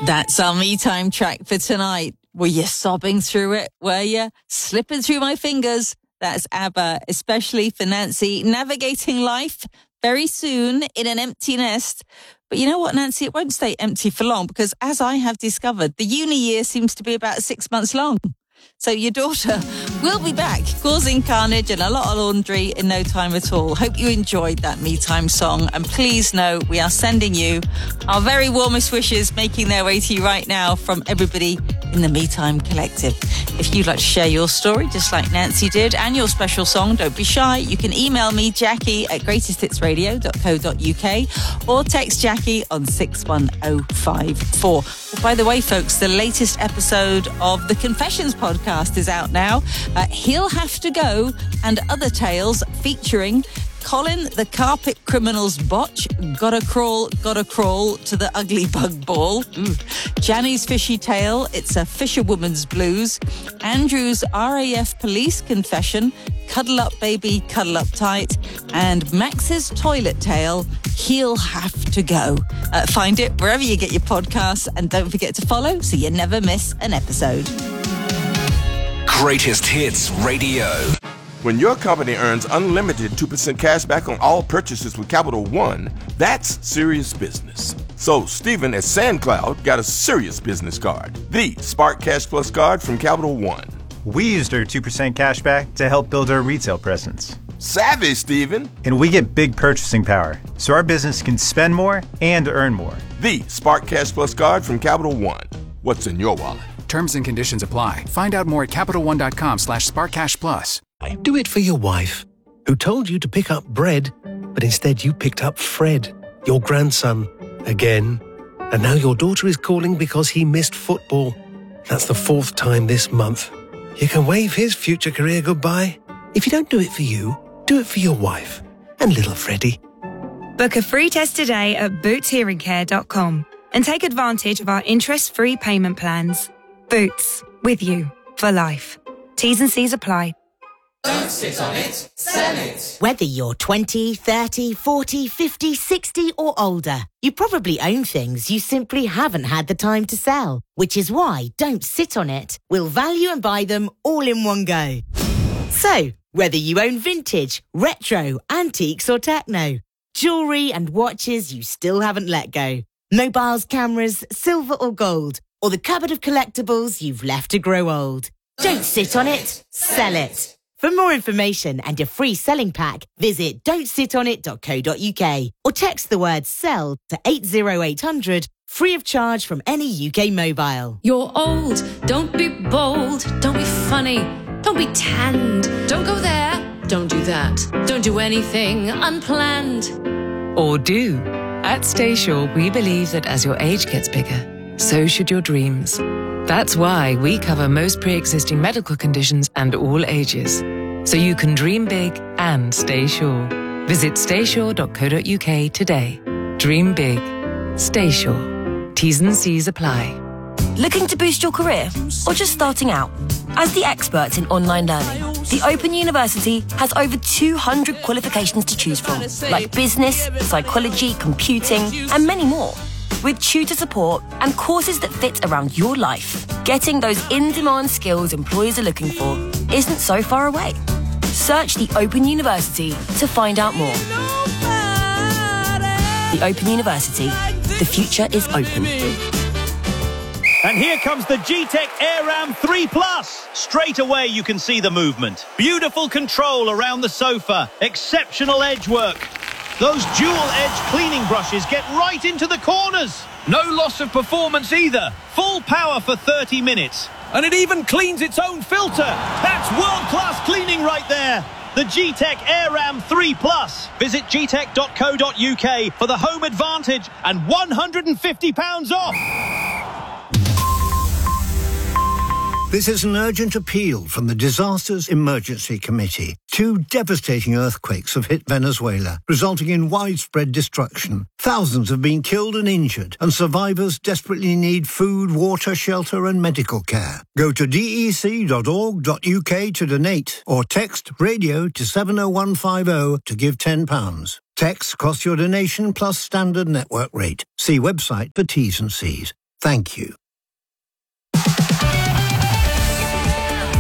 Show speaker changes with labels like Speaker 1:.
Speaker 1: That's our Me Time track for tonight. Were you sobbing through it? Were you? Slipping through my fingers? That's ABBA, especially for Nancy, navigating life very soon in an empty nest. But you know what, Nancy? It won't stay empty for long because, as I have discovered, the uni year seems to be about 6 months long. So your daughter will be back, causing carnage and a lot of laundry in no time at all. Hope you enjoyed that Me Time song. And please know we are sending you our very warmest wishes, making their way to you right now from everybody in the Me Time Collective. If you'd like to share your story, just like Nancy did, and your special song, don't be shy. You can email me, Jackie, at greatesthitsradio.co.uk or text Jackie on 61054. Well, by the way, folks, the latest episode of the Confessions podcast is out now. He'll Have to Go and Other Tales, featuring Colin the Carpet Criminal's Botch, Gotta Crawl to the Ugly Bug Ball. Janny's Fishy Tale, It's a Fisherwoman's Blues. Andrew's RAF Police Confession, Cuddle Up Baby, Cuddle Up Tight. And Max's Toilet Tale, He'll Have to Go. Find it wherever you get your podcasts and don't forget to follow so you never miss an episode.
Speaker 2: Greatest Hits Radio.
Speaker 3: When your company earns unlimited 2% cash back on all purchases with Capital One, that's serious business. So Stephen at SandCloud got a serious business card, the Spark Cash Plus card from Capital One.
Speaker 4: We used our 2% cash back to help build our retail presence.
Speaker 3: Savvy, Stephen.
Speaker 4: And we get big purchasing power, so our business can spend more and earn more.
Speaker 3: The Spark Cash Plus card from Capital One. What's in your wallet?
Speaker 5: Terms and conditions apply. Find out more at CapitalOne.com/SparkCashPlus.
Speaker 6: Do it for your wife, who told you to pick up bread, but instead you picked up Fred, your grandson, again. And now your daughter is calling because he missed football. That's the 4th time this month. You can wave his future career goodbye. If you don't do it for you, do it for your wife and little Freddie.
Speaker 7: Book a free test today at bootshearingcare.com and take advantage of our interest-free payment plans. Boots, with you for life. T's and C's apply.
Speaker 8: Don't sit on it, sell it.
Speaker 9: Whether you're 20, 30, 40, 50, 60 or older, you probably own things you simply haven't had the time to sell, which is why Don't Sit on It will value and buy them all in one go. So, whether you own vintage, retro, antiques or techno, jewellery and watches you still haven't let go, mobiles, cameras, silver or gold, or the cupboard of collectibles you've left to grow old. Don't sit on it, sell it. For more information and a free selling pack, visit don'tsitonit.co.uk or text the word SELL to 80800, free of charge from any UK mobile.
Speaker 10: You're old, don't be bold, don't be funny, don't be tanned, don't go there, don't do that, don't do anything unplanned.
Speaker 11: Or do. At Staysure, we believe that as your age gets bigger, so should your dreams. That's why we cover most pre-existing medical conditions and all ages. So you can dream big and stay sure. Visit staysure.co.uk today. Dream big. Stay sure. T's and C's apply.
Speaker 12: Looking to boost your career or just starting out? As the experts in online learning, the Open University has over 200 qualifications to choose from, like business, psychology, computing, and many more. With tutor support and courses that fit around your life, getting those in-demand skills employers are looking for isn't so far away. Search the Open University to find out more. The Open University. The future is open.
Speaker 13: And here comes the G-Tech AirRam 3 Plus. Straight away you can see the movement. Beautiful control around the sofa. Exceptional edge work. Those dual-edge cleaning brushes get right into the corners. No loss of performance either. Full power for 30 minutes. And it even cleans its own filter. That's world-class cleaning right there. The G-Tech AirRam 3 Plus. Visit gtech.co.uk for the home advantage and £150 off.
Speaker 14: This is an urgent appeal from the Disasters Emergency Committee. 2 devastating earthquakes have hit Venezuela, resulting in widespread destruction. Thousands have been killed and injured, and survivors desperately need food, water, shelter and medical care. Go to dec.org.uk to donate, or text radio to 70150 to give £10. Text costs your donation plus standard network rate. See website for T's and C's. Thank you.